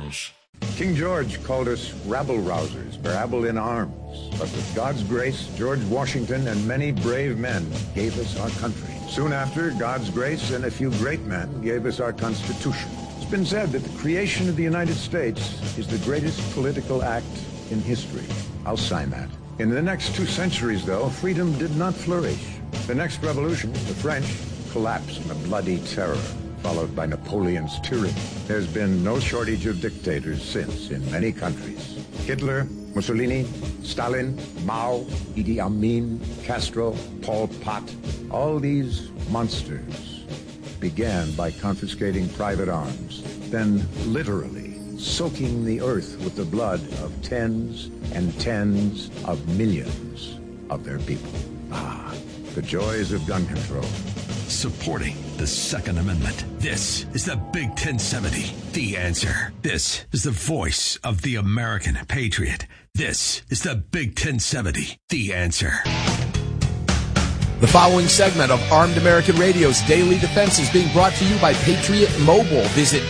News. King George called us rabble-rousers, rabble in arms. But with God's grace, George Washington and many brave men gave us our country. Soon after, God's grace and a few great men gave us our Constitution. It's been said that the creation of the United States is the greatest political act in history. I'll sign that. In the next 2 centuries, though, freedom did not flourish. The next revolution, the French, collapsed in a bloody terror, followed by Napoleon's tyranny. There's been no shortage of dictators since in many countries. Hitler, Mussolini, Stalin, Mao, Idi Amin, Castro, Pol Pot. All these monsters began by confiscating private arms, then literally soaking the earth with the blood of tens and tens of millions of their people. Ah, the joys of gun control. Supporting the Second Amendment. This is the Big 1070, The Answer. This is the voice of the American patriot. This is the Big 1070, The Answer. The following segment of Armed American Radio's Daily Defense is being brought to you by Patriot Mobile. Visit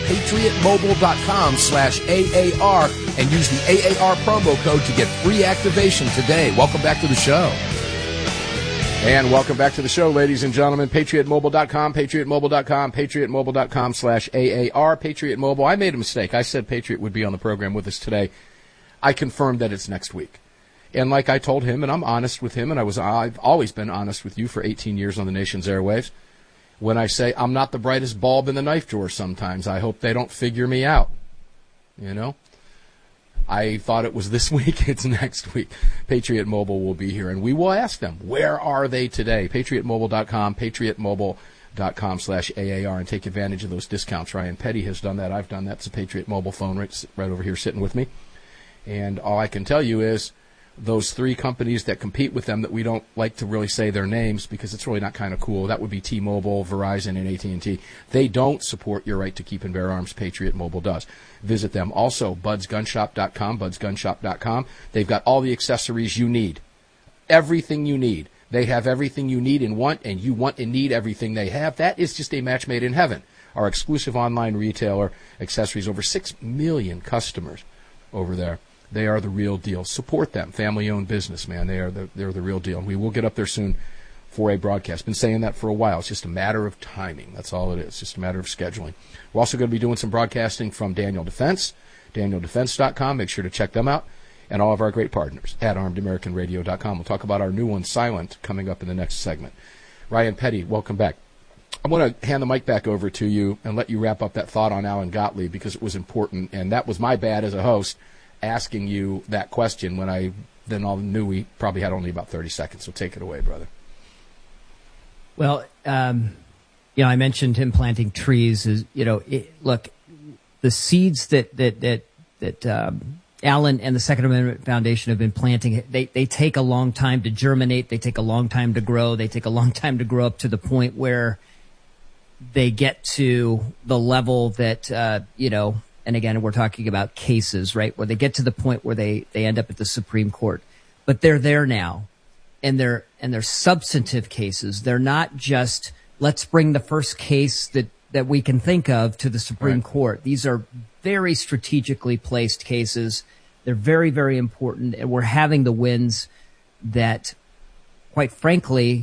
patriotmobile.com/AAR and use the AAR promo code to get free activation today. Welcome back to the show. And welcome back to the show, ladies and gentlemen. PatriotMobile.com, PatriotMobile.com, PatriotMobile.com/AAR, Patriot Mobile. I made a mistake. I said Patriot would be on the program with us today. I confirmed that it's next week. And like I told him, and I'm honest with him, and I've always been honest with you for 18 years on the nation's airwaves, when I say I'm not the brightest bulb in the knife drawer sometimes, I hope they don't figure me out. You know? I thought it was this week. It's next week. Patriot Mobile will be here, and we will ask them, where are they today? PatriotMobile.com, PatriotMobile.com/AAR, and take advantage of those discounts. Ryan Petty has done that. I've done that. It's a Patriot Mobile phone right over here sitting with me. And all I can tell you is those 3 companies that compete with them that we don't like to really say their names because it's really not kind of cool. That would be T-Mobile, Verizon, and AT&T. They don't support your right to keep and bear arms. Patriot Mobile does. Visit them. Also, BudsGunShop.com, BudsGunShop.com. They've got all the accessories you need. Everything you need. They have everything you need and want, and you want and need everything they have. That is just a match made in heaven. Our exclusive online retailer, accessories, over 6 million customers over there. They are the real deal. Support them. Family-owned business, man. They're the real deal. We will get up there soon for a broadcast. Been saying that for a while. It's just a matter of timing. That's all it is. It's just a matter of scheduling. We're also going to be doing some broadcasting from Daniel Defense, DanielDefense.com. Make sure to check them out. And all of our great partners at ArmedAmericanRadio.com. We'll talk about our new one, Silent, coming up in the next segment. Ryan Petty, welcome back. I want to hand the mic back over to you and let you wrap up that thought on Alan Gottlieb because it was important, and that was my bad as a host, asking you that question when I then all knew we probably had only about 30 seconds. So take it away, brother. Well, I mentioned him planting trees. Look, the seeds that Alan and the Second Amendment Foundation have been planting, they take a long time to germinate. They take a long time to grow. They take a long time to grow up to the point where they get to the level that, and again, we're talking about cases, right, where they get to the point where they end up at the Supreme Court. But they're there now, and they're substantive cases. They're not just, let's bring the first case that we can think of to the Supreme Court. These are very strategically placed cases. They're very, very important, and we're having the wins that, quite frankly,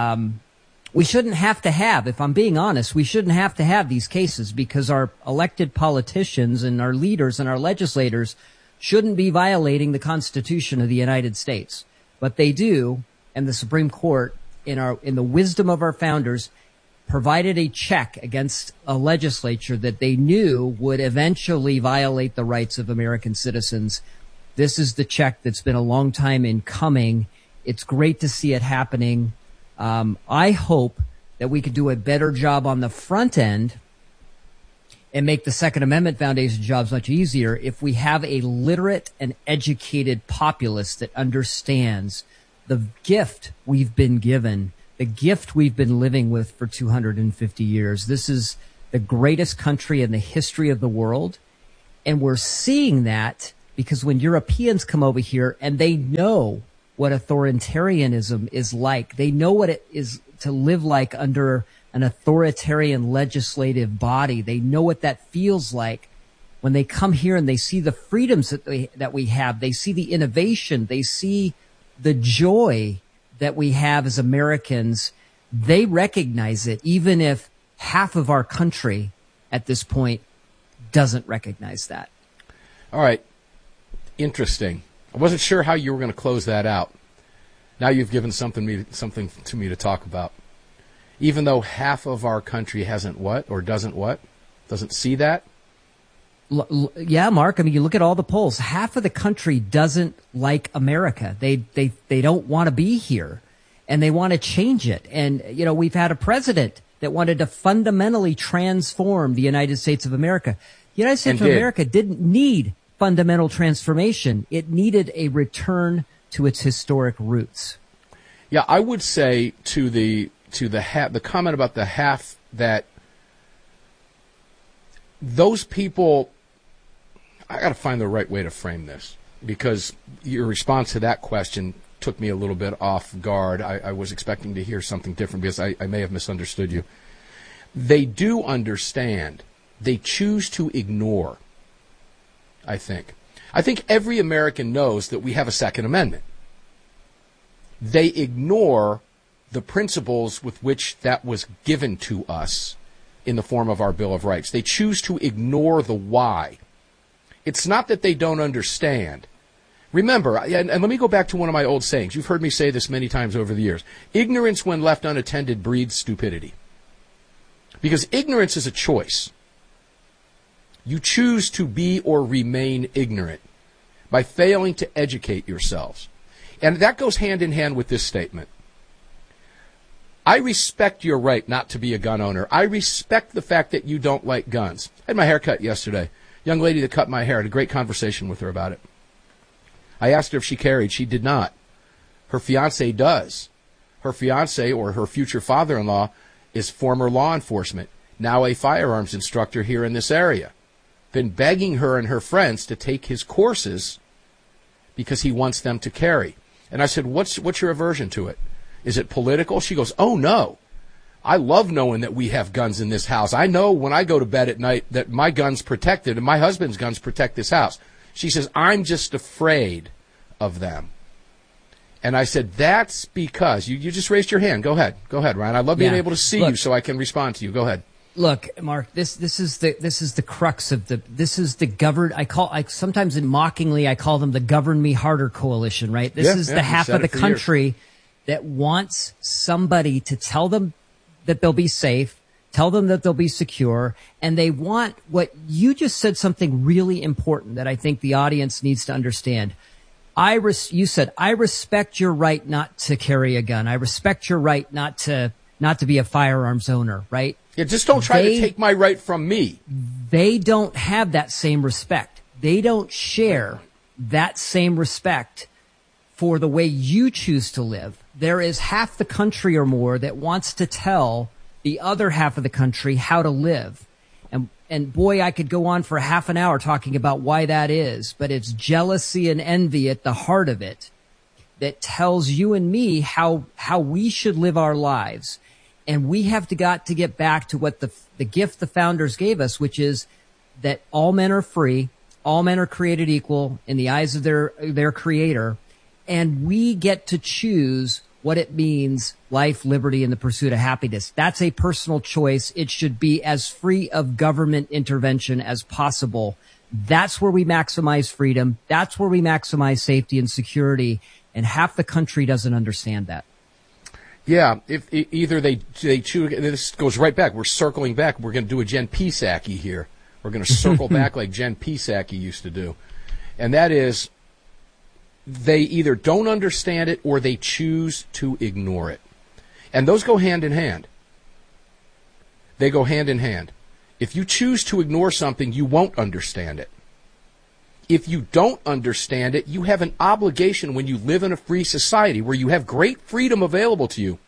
we shouldn't have to have. If I'm being honest, we shouldn't have to have these cases because our elected politicians and our leaders and our legislators shouldn't be violating the Constitution of the United States. But they do, and the Supreme Court, in the wisdom of our founders, provided a check against a legislature that they knew would eventually violate the rights of American citizens. This is the check that's been a long time in coming. It's great to see it happening. I hope that we could do a better job on the front end and make the Second Amendment Foundation jobs much easier if we have a literate and educated populace that understands the gift we've been given, the gift we've been living with for 250 years. This is the greatest country in the history of the world, and we're seeing that because when Europeans come over here and they know what authoritarianism is like. They know what it is to live like under an authoritarian legislative body. They know what that feels like. when they come here and they see the freedoms that we have, they see the innovation, they see the joy that we have as Americans, they recognize it, even if half of our country at this point doesn't recognize that. All right. Interesting. I wasn't sure how you were going to close that out. Now you've given something to me to talk about. Even though half of our country hasn't what, or doesn't what? Doesn't see that? Yeah, Mark. I mean, you look at all the polls. Half of the country doesn't like America. They don't want to be here, and they want to change it. And, you know, we've had a president that wanted to fundamentally transform the United States of America. The United States of America didn't need fundamental transformation. It needed a return to its historic roots. Yeah, I would say to the comment about the half, that those people, I got to find the right way to frame this, because your response to that question took me a little bit off guard. I was expecting to hear something different, because I may have misunderstood you. They do understand. They choose to ignore, I think. I think every American knows that we have a Second Amendment. They ignore the principles with which that was given to us in the form of our Bill of Rights. They choose to ignore the why. It's not that they don't understand. Remember, and let me go back to one of my old sayings. You've heard me say this many times over the years. Ignorance, when left unattended, breeds stupidity. Because ignorance is a choice. You choose to be or remain ignorant by failing to educate yourselves. And that goes hand in hand with this statement. I respect your right not to be a gun owner. I respect the fact that you don't like guns. I had my hair cut yesterday. Young lady that cut my hair, I had a great conversation with her about it. I asked her if she carried. She did not. Her fiance does. Her fiance, or her future father-in-law, is former law enforcement, now a firearms instructor here in this area. Been begging her and her friends to take his courses because he wants them to carry. And I said, what's your aversion to it? Is it political? She goes, oh, no. I love knowing that we have guns in this house. I know when I go to bed at night that my gun's protected and my husband's guns protect this house. She says, I'm just afraid of them. And I said, that's because you just raised your hand. Go ahead, Ryan. I love being able to see you so I can respond to you. Go ahead. Look, Mark, this is the crux of the governed. I sometimes mockingly I call them the Govern Me Harder coalition, right? This is the half of the country that wants somebody to tell them that they'll be safe, tell them that they'll be secure, and they want what you just said, something really important that I think the audience needs to understand. You said, I respect your right not to carry a gun. I respect your right not to be a firearms owner, right? Yeah, just don't try to take my right from me. They don't have that same respect. They don't share that same respect for the way you choose to live. There is half the country or more that wants to tell the other half of the country how to live. And boy, I could go on for half an hour talking about why that is, but it's jealousy and envy at the heart of it that tells you and me how we should live our lives. And we have got to get back to what the gift the founders gave us, which is that all men are free, all men are created equal in the eyes of their creator, and we get to choose what it means, life, liberty, and the pursuit of happiness. That's a personal choice. It should be as free of government intervention as possible. That's where we maximize freedom. That's where we maximize safety and security. And half the country doesn't understand that. Yeah, if either they choose, this goes right back. We're circling back. We're going to do a Jen Psaki here. We're going to circle back like Jen Psaki used to do. And that is, they either don't understand it or they choose to ignore it. And those go hand in hand. They go hand in hand. If you choose to ignore something, you won't understand it. If you don't understand it, you have an obligation when you live in a free society where you have great freedom available to you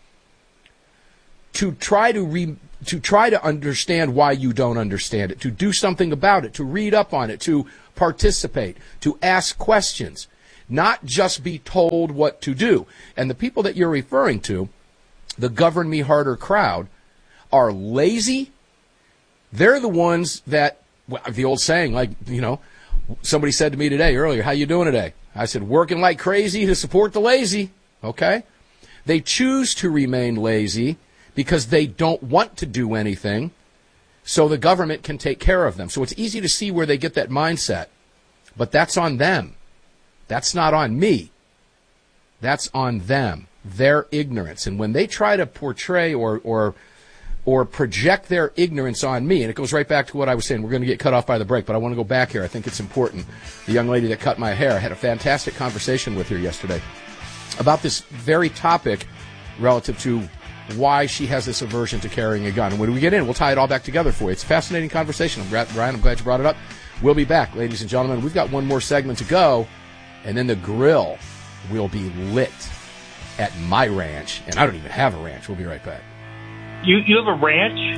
to try to understand why you don't understand it, to do something about it, to read up on it, to participate, to ask questions, not just be told what to do. And the people that you're referring to, the Govern Me Harder crowd, are lazy. They're the ones that the old saying, like, somebody said to me earlier, how you doing today? I said, working like crazy to support the lazy. Okay? They choose to remain lazy because they don't want to do anything, so the government can take care of them. So it's easy to see where they get that mindset. But that's on them. That's not on me. That's on them. Their ignorance. And when they try to portray or project their ignorance on me, and it goes right back to what I was saying. We're going to get cut off by the break, but I want to go back here. I think it's important. The young lady that cut my hair, I had a fantastic conversation with her yesterday about this very topic relative to why she has this aversion to carrying a gun. And when we get in, we'll tie it all back together for you. It's a fascinating conversation. Brian, I'm glad you brought it up. We'll be back, ladies and gentlemen. We've got one more segment to go, and then the grill will be lit at my ranch. And I don't even have a ranch. We'll be right back. You have a ranch?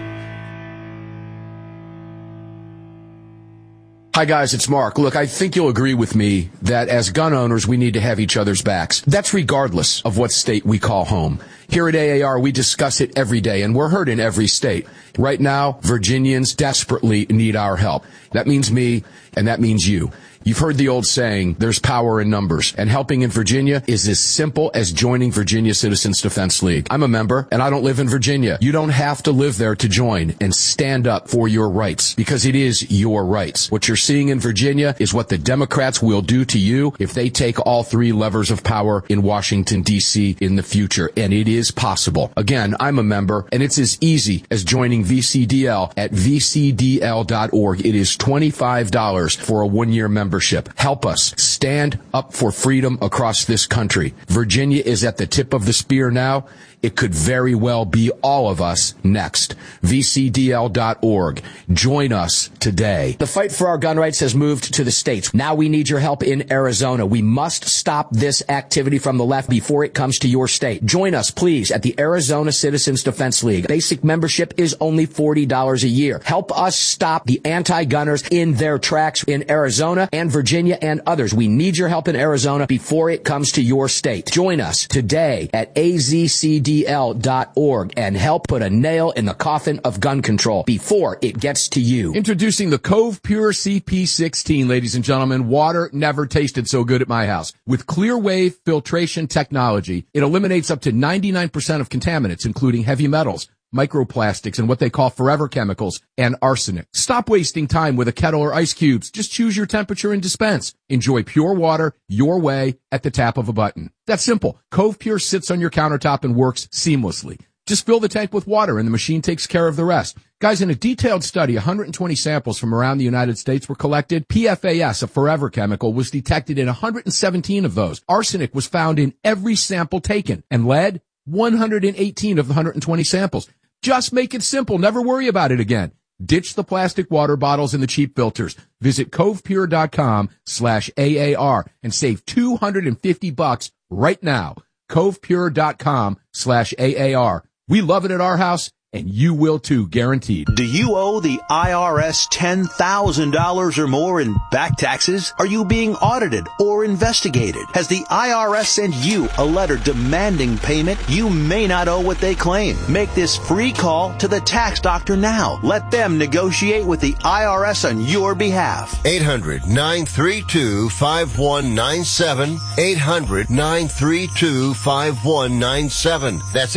Hi, guys, it's Mark. Look, I think you'll agree with me that as gun owners, we need to have each other's backs. That's regardless of what state we call home. Here at AAR, we discuss it every day, and we're heard in every state. Right now, Virginians desperately need our help. That means me, and that means you. You've heard the old saying, there's power in numbers, and helping in Virginia is as simple as joining Virginia Citizens Defense League. I'm a member, and I don't live in Virginia. You don't have to live there to join and stand up for your rights, because it is your rights. What you're seeing in Virginia is what the Democrats will do to you if they take all three levers of power in Washington, D.C. in the future, and it is possible. Again, I'm a member, and it's as easy as joining VCDL at vcdl.org. It is $25 for a one-year membership. Help us stand up for freedom across this country. Virginia is at the tip of the spear now. It could very well be all of us next. VCDL.org. Join us today. The fight for our gun rights has moved to the states. Now we need your help in Arizona. We must stop this activity from the left before it comes to your state. Join us, please, at the Arizona Citizens Defense League. Basic membership is only $40 a year. Help us stop the anti-gunners in their tracks in Arizona and Virginia and others. We need your help in Arizona before it comes to your state. Join us today at AZCDL.org and help put a nail in the coffin of gun control before it gets to you. Introducing the Cove Pure CP16, ladies and gentlemen. Water never tasted so good at my house. With clear wave filtration technology, it eliminates up to 99% of contaminants, including heavy metals, microplastics, and what they call forever chemicals, and arsenic. Stop wasting time with a kettle or ice cubes. Just choose your temperature and dispense. Enjoy pure water your way at the tap of a button. That's simple. Cove Pure sits on your countertop and works seamlessly. Just fill the tank with water and the machine takes care of the rest. Guys, in a detailed study, 120 samples from around the United States were collected. PFAS, a forever chemical, was detected in 117 of those. Arsenic was found in every sample taken, and lead, 118 of the 120 samples. Just make it simple. Never worry about it again. Ditch the plastic water bottles and the cheap filters. Visit covepure.com/AAR and save $250 right now. covepure.com/AAR. We love it at our house, and you will too, guaranteed. Do you owe the IRS $10,000 or more in back taxes? Are you being audited or investigated? Has the IRS sent you a letter demanding payment? You may not owe what they claim. Make this free call to the tax doctor now. Let them negotiate with the IRS on your behalf. 800-932-5197. 800-932-5197. That's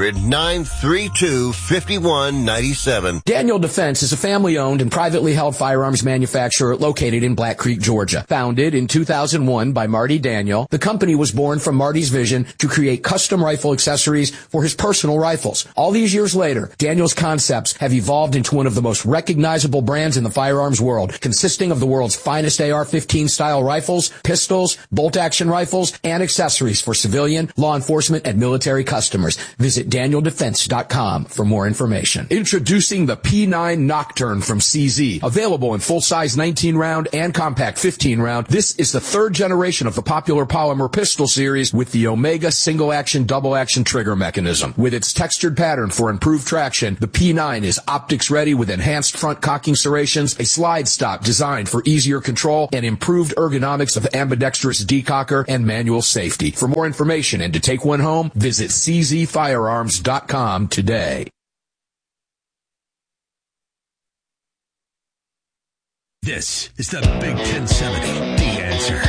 800-932-5197. Daniel Defense is a family-owned and privately held firearms manufacturer located in Black Creek, Georgia. Founded in 2001 by Marty Daniel, the company was born from Marty's vision to create custom rifle accessories for his personal rifles. All these years later, Daniel's concepts have evolved into one of the most recognizable brands in the firearms world, consisting of the world's finest AR-15 style rifles, pistols, bolt-action rifles, and accessories for civilian, law enforcement, and military customers. Visit DanielDefense.com for more information. Introducing the P9 Nocturne from CZ. Available in full-size 19-round and compact 15-round, this is the third generation of the popular polymer pistol series with the Omega single-action, double-action trigger mechanism. With its textured pattern for improved traction, the P9 is optics-ready with enhanced front cocking serrations, a slide stop designed for easier control, and improved ergonomics of ambidextrous decocker and manual safety. For more information and to take one home, visit czfirearms.com today. This is the Big 1070, The Answer.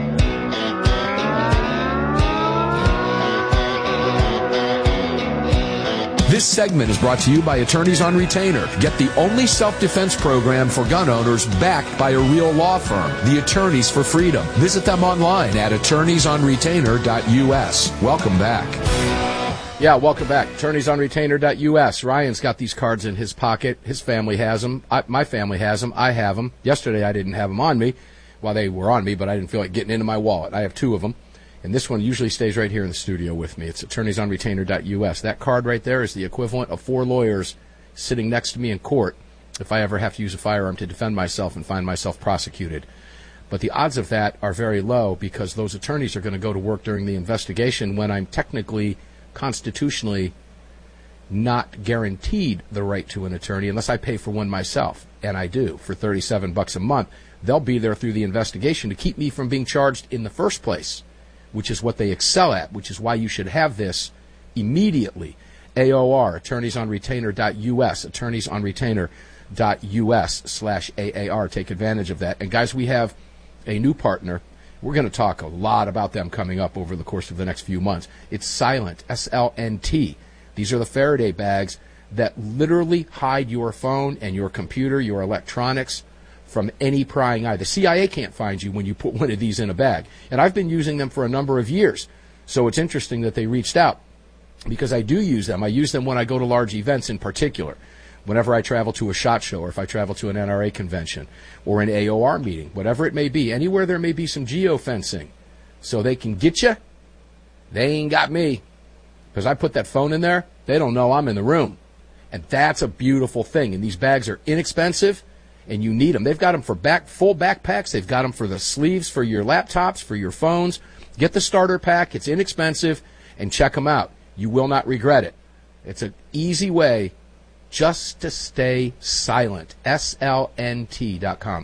This segment is brought to you by Attorneys on Retainer. Get the only self-defense program for gun owners backed by a real law firm, the Attorneys for Freedom. Visit them online at attorneysonretainer.us. Welcome back. Yeah, welcome back. Attorneysonretainer.us. Ryan's got these cards in his pocket. His family has them. My family has them. I have them. Yesterday I didn't have them on me. Well, they were on me, but I didn't feel like getting into my wallet. I have two of them. And this one usually stays right here in the studio with me. It's attorneysonretainer.us. That card right there is the equivalent of 4 lawyers sitting next to me in court if I ever have to use a firearm to defend myself and find myself prosecuted. But the odds of that are very low because those attorneys are going to go to work during the investigation when I'm technically, constitutionally, not guaranteed the right to an attorney unless I pay for one myself. And I do, for $37 a month. They'll be there through the investigation to keep me from being charged in the first place, which is what they excel at, which is why you should have this immediately. AOR, attorneysonretainer.us, attorneysonretainer.us/AAR. Take advantage of that. And guys, we have a new partner. We're going to talk a lot about them coming up over the course of the next few months. It's Silent, SLNT. These are the Faraday bags that literally hide your phone and your computer, your electronics, from any prying eye. The CIA can't find you when you put one of these in a bag. And I've been using them for a number of years. So it's interesting that they reached out because I do use them. I use them when I go to large events in particular. Whenever I travel to a SHOT Show or if I travel to an NRA convention or an AOR meeting, whatever it may be, anywhere there may be some geofencing so they can get you, they ain't got me. Because I put that phone in there, they don't know I'm in the room. And that's a beautiful thing. And these bags are inexpensive. And you need them. They've got them for full backpacks. They've got them for the sleeves for your laptops, for your phones. Get the starter pack. It's inexpensive. And check them out. You will not regret it. It's an easy way just to stay silent. SLNT.com.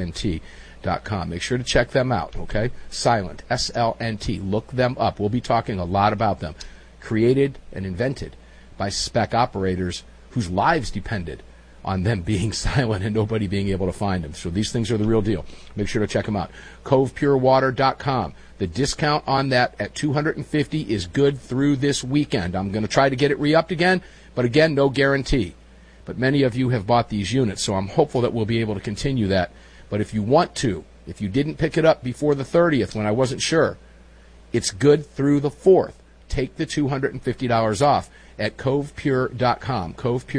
SLNT.com. Make sure to check them out, okay? Silent. SLNT. Look them up. We'll be talking a lot about them. Created and invented by spec operators whose lives depended on them being silent and nobody being able to find them. So these things are the real deal. Make sure to check them out. CovePureWater.com. The discount on that at $250 is good through this weekend. I'm going to try to get it re-upped again, but again, no guarantee. But many of you have bought these units, so I'm hopeful that we'll be able to continue that. But if you want to, if you didn't pick it up before the 30th when I wasn't sure, it's good through the 4th. Take the $250 off at CovePure.com.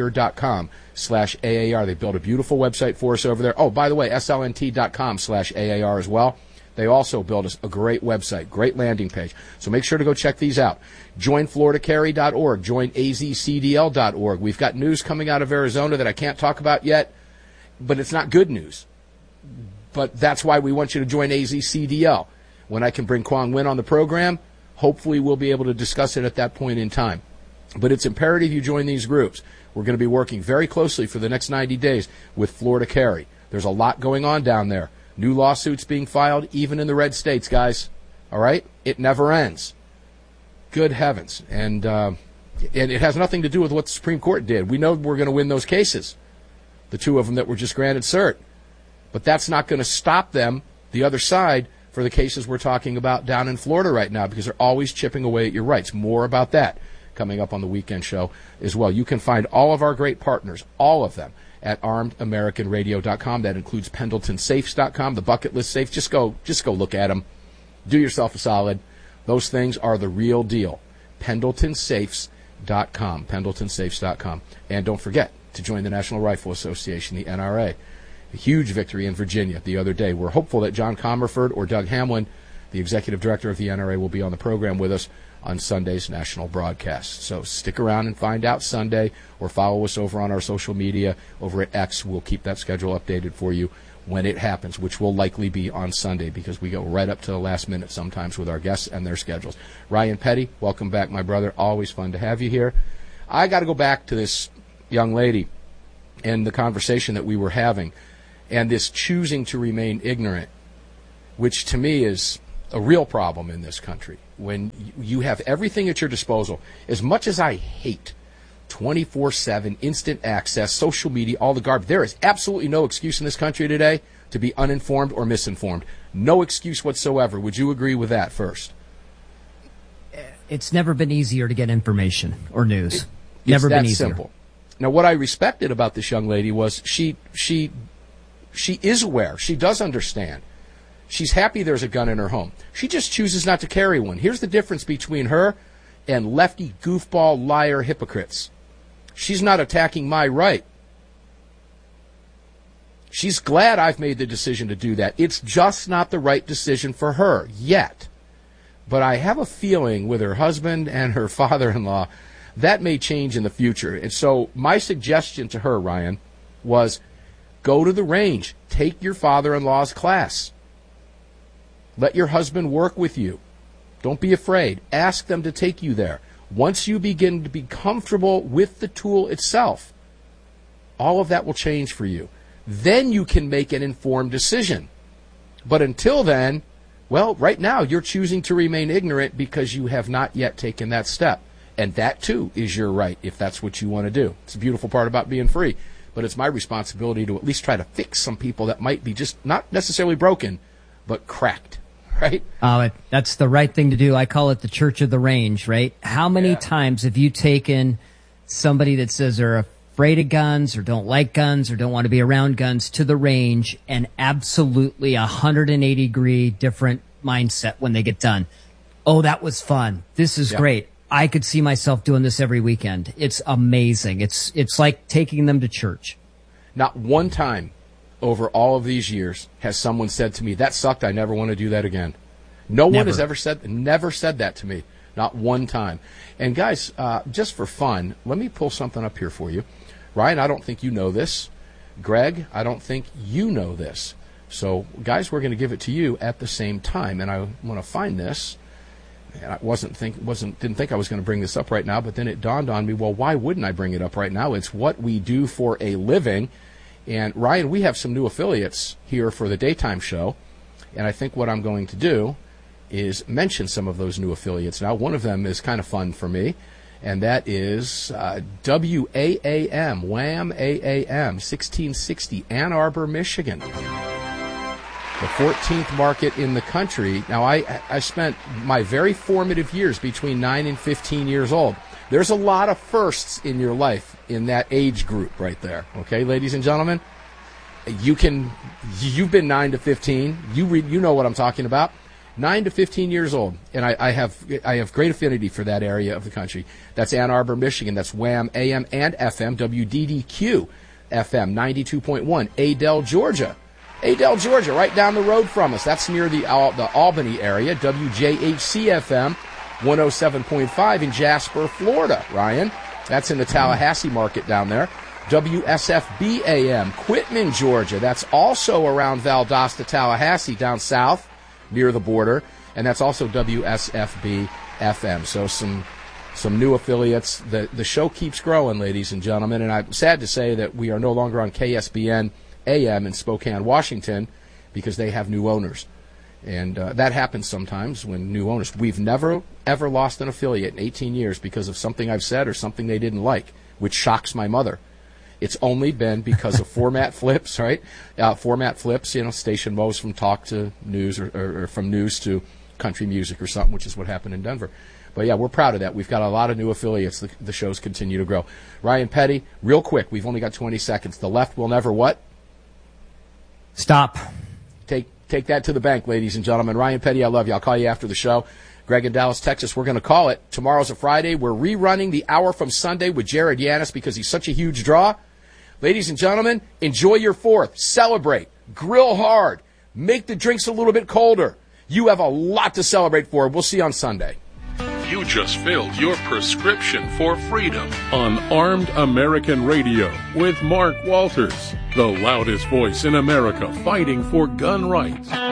CovePure.com/AAR. They built a beautiful website for us over there. Oh, by the way, SLNT.com/AAR as well. They also built us a great website, great landing page. So make sure to go check these out. JoinFloridaCarry.org. JoinAZCDL.org. We've got news coming out of Arizona that I can't talk about yet, but it's not good news. But that's why we want you to join AZCDL. When I can bring Quang Nguyen on the program, hopefully we'll be able to discuss it at that point in time. But it's imperative you join these groups. We're going to be working very closely for the next 90 days with Florida Carry. There's a lot going on down there. New lawsuits being filed, even in the red states, guys. All right? It never ends. Good heavens. And it has nothing to do with what the Supreme Court did. We know we're going to win those cases, the two of them that were just granted cert. But that's not going to stop them, the other side, for the cases we're talking about down in Florida right now, because they're always chipping away at your rights. More about that coming up on the weekend show as well. You can find all of our great partners, all of them, at armedamericanradio.com. That includes PendletonSafes.com, the bucket list safe. Just go look at them. Do yourself a solid. Those things are the real deal. PendletonSafes.com, PendletonSafes.com. And don't forget to join the National Rifle Association, the NRA. A huge victory in Virginia the other day. We're hopeful that John Comerford or Doug Hamlin, the executive director of the NRA, will be on the program with us on Sunday's national broadcast. So stick around and find out Sunday, or follow us over on our social media over at X. We'll keep that schedule updated for you when it happens, which will likely be on Sunday because we go right up to the last minute sometimes with our guests and their schedules. Ryan Petty, welcome back, my brother. Always fun to have you here. I got to go back to this young lady and the conversation that we were having and this choosing to remain ignorant, which to me is a real problem in this country. When you have everything at your disposal, as much as I hate 24/7, instant access, social media, all the garbage. There is absolutely no excuse in this country today to be uninformed or misinformed. No excuse whatsoever. Would you agree with that first? It's never been easier to get information or news. Never been easier. Simple. Now, what I respected about this young lady was she is aware. She does understand. She's happy there's a gun in her home. She just chooses not to carry one. Here's the difference between her and lefty, goofball, liar, hypocrites. She's not attacking my right. She's glad I've made the decision to do that. It's just not the right decision for her yet. But I have a feeling with her husband and her father-in-law, that may change in the future. And so my suggestion to her, Ryan, was go to the range. Take your father-in-law's class. Let your husband work with you. Don't be afraid. Ask them to take you there. Once you begin to be comfortable with the tool itself, all of that will change for you. Then you can make an informed decision. But until then, well, right now you're choosing to remain ignorant because you have not yet taken that step. And that, too, is your right if that's what you want to do. It's a beautiful part about being free. But it's my responsibility to at least try to fix some people that might be just not necessarily broken, but cracked. Right? That's the right thing to do. I call it the Church of the Range, right? How many times have you taken somebody that says they're afraid of guns or don't like guns or don't want to be around guns to the range and absolutely 180-degree different mindset when they get done? Oh, that was fun. This is great. I could see myself doing this every weekend. It's amazing. It's like taking them to church. Not one time over all of these years has someone said to me, that sucked, I never want to do that again. No one has ever said that to me. Not one time. And guys, just for fun, let me pull something up here for you. Ryan, I don't think you know this. Greg, I don't think you know this. So, guys, we're going to give it to you at the same time. And I want to find this. And I didn't think I was going to bring this up right now, but then it dawned on me, well, why wouldn't I bring it up right now? It's what we do for a living. And, Ryan, we have some new affiliates here for the daytime show, and I think what I'm going to do is mention some of those new affiliates. Now, one of them is kind of fun for me, and that is WAAM, Wham AAM, 1660, Ann Arbor, Michigan. The 14th market in the country. Now, I spent my very formative years between 9 and 15 years old. There's a lot of firsts in your life in that age group right there. Okay, ladies and gentlemen, you've been 9 to 15. You know what I'm talking about. 9 to 15 years old, and I have great affinity for that area of the country. That's Ann Arbor, Michigan. That's Wham AM and FM, WDDQ FM 92.1, Adel, Georgia. Adel, Georgia, right down the road from us. That's near the Albany area. WJHC FM 107.5 in Jasper, Florida, Ryan. That's in the Tallahassee market down there. WSFB AM, Quitman, Georgia. That's also around Valdosta, Tallahassee, down south near the border. And that's also WSFB FM. So some new affiliates. The show keeps growing, ladies and gentlemen. And I'm sad to say that we are no longer on KSBN AM in Spokane, Washington, because they have new owners. And that happens sometimes when new owners. We've never, ever lost an affiliate in 18 years because of something I've said or something they didn't like, which shocks my mother. It's only been because of format flips, right? Format flips, station moves from talk to news or from news to country music or something, which is what happened in Denver. But, yeah, we're proud of that. We've got a lot of new affiliates. The shows continue to grow. Ryan Petty, real quick, we've only got 20 seconds. The left will never what? Stop. Take that to the bank, ladies and gentlemen. Ryan Petty, I love you. I'll call you after the show. Greg in Dallas, Texas, we're going to call it. Tomorrow's a Friday. We're rerunning the hour from Sunday with Jared Yanis because he's such a huge draw. Ladies and gentlemen, enjoy your 4th. Celebrate. Grill hard. Make the drinks a little bit colder. You have a lot to celebrate for. We'll see you on Sunday. You just filled your prescription for freedom on Armed American Radio with Mark Walters, the loudest voice in America fighting for gun rights.